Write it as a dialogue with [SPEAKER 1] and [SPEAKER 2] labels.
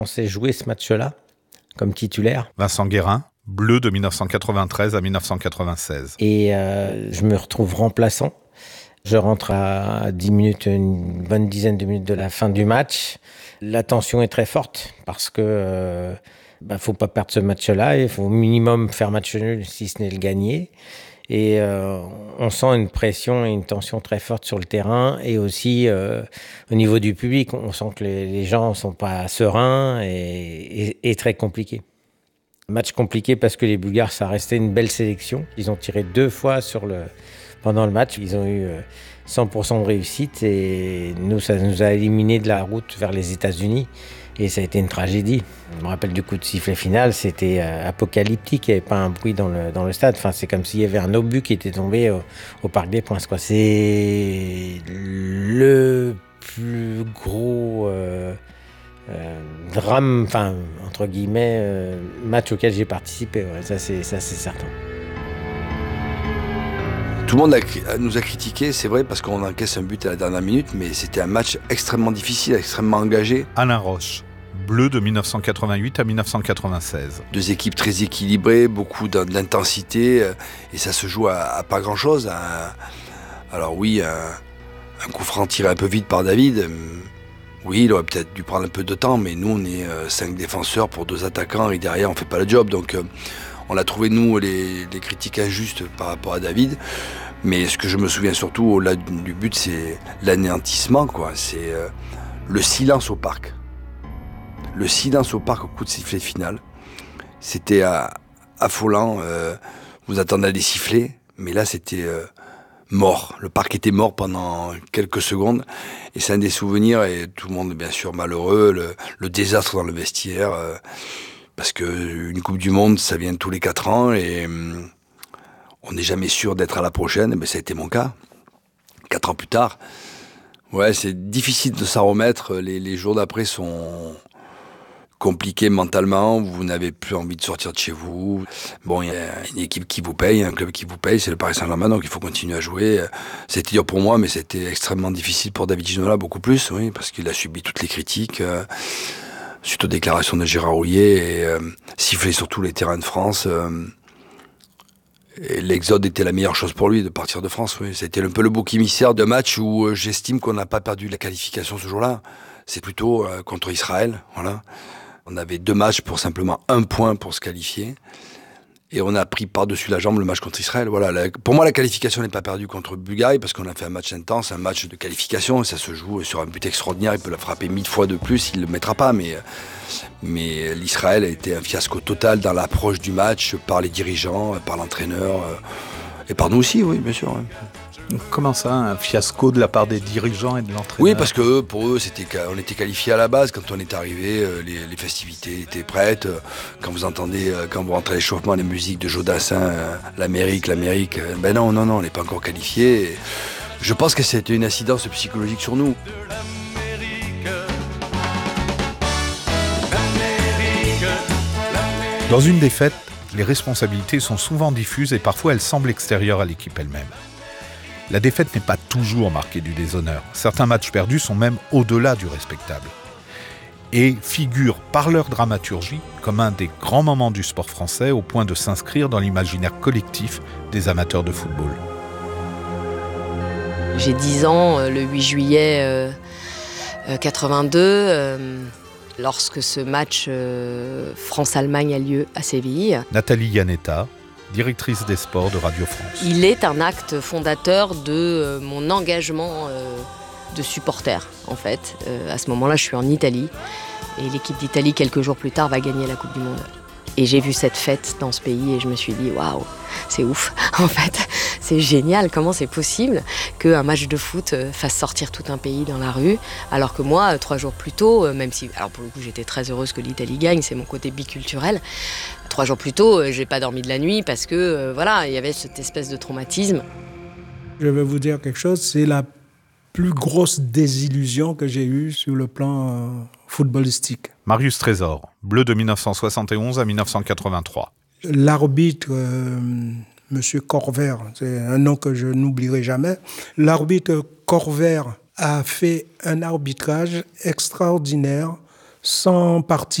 [SPEAKER 1] On s'est joué ce match-là comme titulaire.
[SPEAKER 2] Vincent Guérin, bleu de 1993 à 1996.
[SPEAKER 1] Et je me retrouve remplaçant. Je rentre à 10 minutes, une bonne dizaine de minutes de la fin du match. La tension est très forte parce que faut pas perdre ce match-là. Il faut au minimum faire match nul, si ce n'est le gagner. Et on sent une pression et une tension très forte sur le terrain. Et aussi au niveau du public, on sent que les gens ne sont pas sereins et très compliqués. Match compliqué parce que les Bulgares, ça restait une belle sélection. Ils ont tiré 2 fois pendant le match. Ils ont eu 100% de réussite et nous, ça nous a éliminés de la route vers les États-Unis. Et ça a été une tragédie. Je me rappelle du coup de sifflet final, c'était apocalyptique. Il n'y avait pas un bruit dans le stade. Enfin, c'est comme s'il y avait un obus qui était tombé au Parc des Princes, quoi. C'est le plus gros drame, enfin, entre guillemets, match auquel j'ai participé. Ouais, ça, c'est certain.
[SPEAKER 3] Tout le monde nous a critiqué, c'est vrai, parce qu'on encaisse un but à la dernière minute, mais c'était un match extrêmement difficile, extrêmement engagé.
[SPEAKER 2] Alain Roche, bleu de 1988 à 1996.
[SPEAKER 3] 2 équipes très équilibrées, beaucoup d'intensité, et ça se joue à pas grand-chose. Alors oui, un coup franc tiré un peu vite par David, oui, il aurait peut-être dû prendre un peu de temps, mais nous, on est 5 défenseurs pour 2 attaquants, et derrière, on fait pas le job, donc on a trouvé, nous, les critiques injustes par rapport à David. Mais ce que je me souviens surtout, au-delà du but, c'est l'anéantissement, quoi. C'est le silence au parc. Le silence au parc au coup de sifflet final. C'était affolant. Vous attendez à des sifflets, mais là, c'était mort. Le parc était mort pendant quelques secondes. Et c'est un des souvenirs, et tout le monde, bien sûr, malheureux. Le désastre dans le vestiaire. Parce qu'une Coupe du Monde, ça vient tous les 4 ans, et on n'est jamais sûr d'être à la prochaine. Mais ça a été mon cas. 4 ans plus tard. Ouais, c'est difficile de s'en remettre. Les jours d'après sont compliqués mentalement. Vous n'avez plus envie de sortir de chez vous. Bon, il y a une équipe qui vous paye, un club qui vous paye, c'est le Paris Saint-Germain, donc il faut continuer à jouer. C'était dur pour moi, mais c'était extrêmement difficile pour David Ginola, beaucoup plus, oui, parce qu'il a subi toutes les critiques. Suite aux déclarations de Gérard Houllier, et siffler sur tous les terrains de France. Et l'exode était la meilleure chose pour lui, de partir de France. Oui. C'était un peu le bouc émissaire de match où j'estime qu'on n'a pas perdu la qualification ce jour-là. C'est plutôt contre Israël. Voilà. On avait 2 matchs pour simplement 1 point pour se qualifier. Et on a pris par-dessus la jambe le match contre Israël. Voilà. Pour moi, la qualification n'est pas perdue contre Bulgarie parce qu'on a fait un match intense, un match de qualification. Et ça se joue sur un but extraordinaire. Il peut la frapper 1000 fois de plus, il ne le mettra pas. Mais l'Israël a été un fiasco total dans l'approche du match par les dirigeants, par l'entraîneur et par nous aussi, oui, bien sûr. Ouais.
[SPEAKER 2] Comment ça, un fiasco de la part des dirigeants et de l'entraîneur ?
[SPEAKER 3] Oui, parce que pour eux, on était qualifiés à la base. Quand on est arrivé, les festivités étaient prêtes. Quand vous entendez, quand vous rentrez à l'échauffement, les musiques de Jodassin, l'Amérique. Ben non, on n'est pas encore qualifiés. Je pense que c'était une incidence psychologique sur nous.
[SPEAKER 2] Dans une défaite, les responsabilités sont souvent diffuses et parfois elles semblent extérieures à l'équipe elle-même. La défaite n'est pas toujours marquée du déshonneur. Certains matchs perdus sont même au-delà du respectable. Et figurent par leur dramaturgie comme un des grands moments du sport français au point de s'inscrire dans l'imaginaire collectif des amateurs de football.
[SPEAKER 4] J'ai 10 ans, le 8 juillet 82, lorsque ce match France-Allemagne a lieu à Séville.
[SPEAKER 2] Nathalie Yanetta, directrice des sports de Radio France.
[SPEAKER 4] Il est un acte fondateur de mon engagement de supporter, en fait. À ce moment-là, je suis en Italie, et l'équipe d'Italie, quelques jours plus tard, va gagner la Coupe du Monde. Et j'ai vu cette fête dans ce pays, et je me suis dit, waouh, c'est ouf, en fait. C'est génial, comment c'est possible qu'un match de foot fasse sortir tout un pays dans la rue, alors que moi, 3 jours plus tôt, même si, alors pour le coup, j'étais très heureuse que l'Italie gagne, c'est mon côté biculturel. 3 jours plus tôt, j'ai pas dormi de la nuit parce que, voilà, il y avait cette espèce de traumatisme.
[SPEAKER 5] Je vais vous dire quelque chose, c'est la plus grosse désillusion que j'ai eue sur le plan footballistique.
[SPEAKER 2] Marius Trésor, bleu de 1971 à 1983.
[SPEAKER 5] L'arbitre, Monsieur Corvère, c'est un nom que je n'oublierai jamais. L'arbitre Corvère a fait un arbitrage extraordinaire sans partir